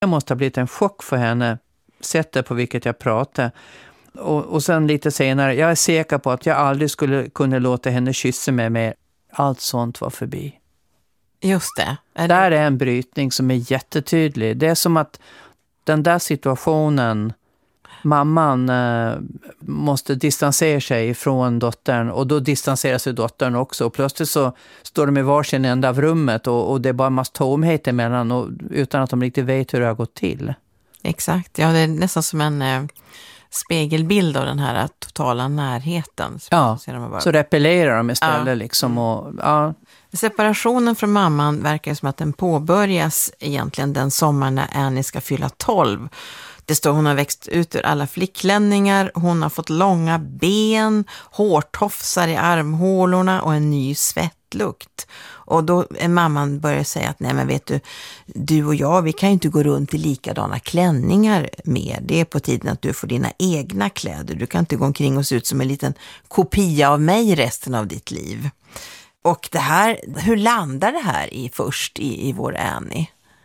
Det måste ha blivit en chock för henne, sättet på vilket jag pratade. Och sen lite senare, jag är säker på att jag aldrig skulle kunna låta henne kyssa mig mer. Allt sånt var förbi. Just det. Där är en brytning som är jättetydlig. Det är som att den där situationen, mamman måste distansera sig från dottern, och då distanserar sig dottern också, och plötsligt så står de i varsin ända av rummet och det är bara en massa tomhet emellan, och utan att de riktigt vet hur det har gått till. Exakt, ja, det är nästan som en spegelbild av den här totala närheten. Ja, så repellerar de istället liksom. Och, ja. Separationen från mamman verkar som att den påbörjas egentligen den sommaren när Annie ska fylla 12. Det står hon har växt ut ur alla flickklänningar, hon har fått långa ben, hårtofsar i armhålorna och en ny svettlukt. Och då är mamman börjar säga att nej men vet du och jag, vi kan ju inte gå runt i likadana klänningar mer. Det är på tiden att du får dina egna kläder. Du kan inte gå omkring och se ut som en liten kopia av mig resten av ditt liv. Och det här, hur landar det här först i vår Annie?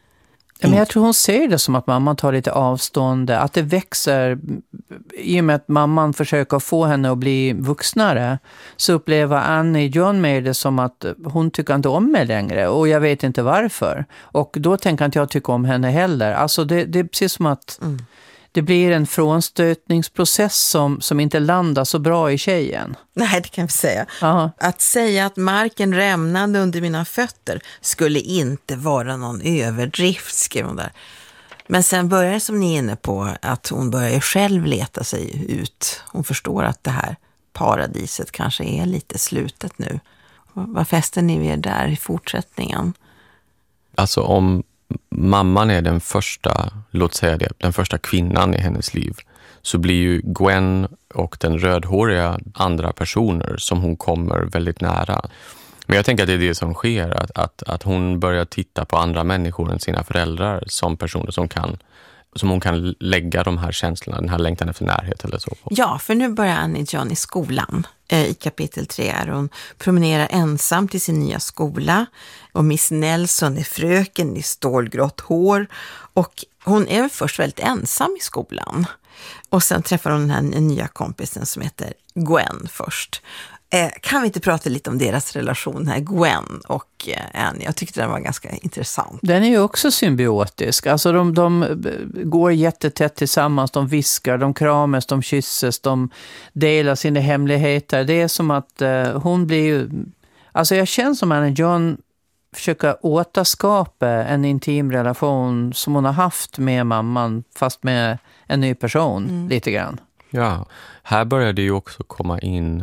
Ja, men jag tror hon ser det som att mamman tar lite avstånd, att det växer i och med att mamman försöker få henne att bli vuxnare, så upplever Annie John med det som att hon tycker inte om mig längre, och jag vet inte varför, och då tänker inte jag tycka om henne heller. Alltså det är precis som att det blir en frånstötningsprocess som inte landar så bra i tjejen. Nej, det kan vi säga. Aha. Att säga att marken rämnade under mina fötter skulle inte vara någon överdrift, skrev hon där. Men sen börjar det, som ni är inne på, att hon börjar själv leta sig ut. Hon förstår att det här paradiset kanske är lite slutet nu. Vad fäster ni er där i fortsättningen? Alltså om mamman är den första, låt säga det, den första kvinnan i hennes liv, så blir ju Gwen och den rödhåriga andra personer som hon kommer väldigt nära. Men jag tänker att det är det som sker, att hon börjar titta på andra människor än sina föräldrar som personer som hon kan lägga de här känslorna, den här längtan efter närhet eller så på. Ja, för nu börjar Annie John i skolan. I kapitel 3 är hon promenerar ensam till sin nya skola, och Miss Nelson är fröken i stålgrått hår, och hon är först väldigt ensam i skolan. Och sen träffar hon den här nya kompisen som heter Gwen först. Kan vi inte prata lite om deras relation här, Gwen och Annie? Jag tyckte den var ganska intressant. Den är ju också symbiotisk. Alltså de går jättetätt tillsammans, de viskar, de kramas, de kysses, de delar sina hemligheter. Det är som att hon blir ju... Alltså jag känner som att John försöker återskapa en intim relation som hon har haft med mamman, fast med en ny person lite grann. Ja, här börjar det ju också komma in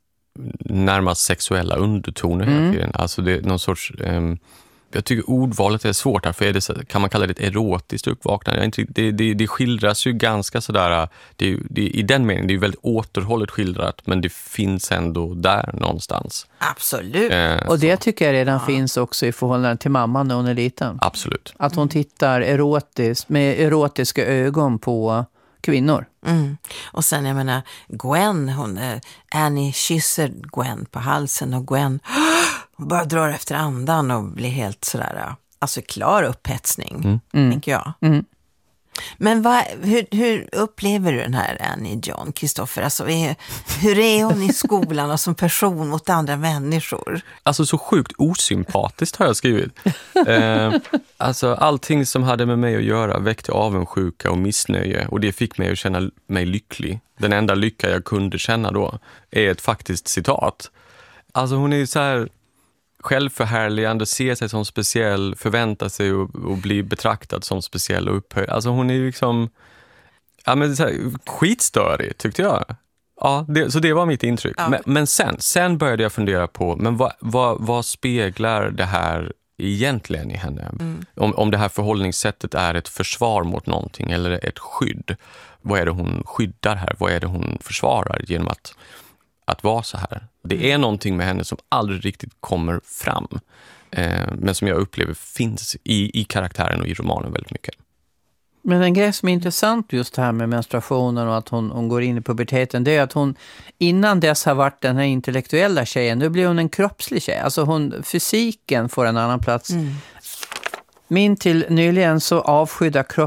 närmast sexuella undertoner hela tiden. Alltså det är någon sorts... jag tycker ordvalet är svårt här, för är det, kan man kalla det ett erotiskt uppvaknande? Det skildras ju ganska sådär... I den meningen, det är ju väldigt återhållet skildrat, men det finns ändå där någonstans. Absolut. Och det tycker jag redan finns också i förhållande till mamman när hon är liten. Absolut. Att hon tittar erotiskt, med erotiska ögon på kvinnor. Och sen, jag menar, Gwen, Annie kysser Gwen på halsen, och Gwen bara drar efter andan och blir helt sådär, alltså klar upphetsning, tänker jag. Men hur upplever du den här Annie John, Kristoffer? Alltså, hur är hon i skolan och som person mot andra människor? Alltså så sjukt osympatiskt har jag skrivit. Alltså allting som hade med mig att göra väckte avundsjuka och missnöje, och det fick mig att känna mig lycklig. Den enda lycka jag kunde känna då är ett faktiskt citat. Alltså hon är så här självförhärligande, ser sig som speciell, förväntar sig att bli betraktad som speciell och upphöjd. Alltså hon är ju liksom så här, skitstörig, tyckte jag. Ja, så det var mitt intryck. Ja. Men sen började jag fundera på, men vad speglar det här egentligen i henne? Om det här förhållningssättet är ett försvar mot någonting eller ett skydd. Vad är det hon skyddar här? Vad är det hon försvarar genom att vara så här? Det är någonting med henne som aldrig riktigt kommer fram. Men som jag upplever finns i karaktären och i romanen väldigt mycket. Men en grej som är intressant just här med menstruationen och att hon går in i puberteten, det är att hon innan dess har varit den här intellektuella tjejen. Nu blir hon en kroppslig tjej. Alltså fysiken får en annan plats. Min till nyligen så avskydda